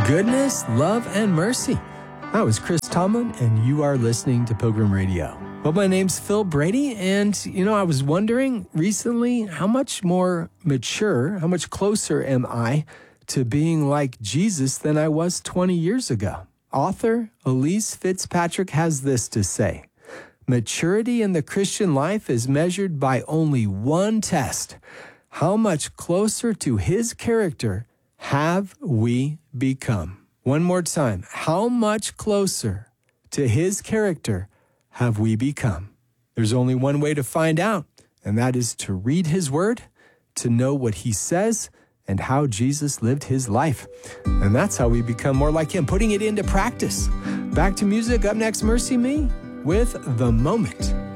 Goodness, love, and mercy. I was Chris Tomlin, and you are listening to Pilgrim Radio. Well, my name's Phil Brady, and, I was wondering recently how much more mature, how much closer am I to being like Jesus than I was 20 years ago? Author Elyse Fitzpatrick has this to say: maturity in the Christian life is measured by only one test. How much closer to his character have we become? One more time. How much closer to his character have we become? There's only one way to find out, and that is to read his word, to know what he says, and how Jesus lived his life. And that's how we become more like him, putting it into practice. Back to music. Up next, Mercy Me with The Moment.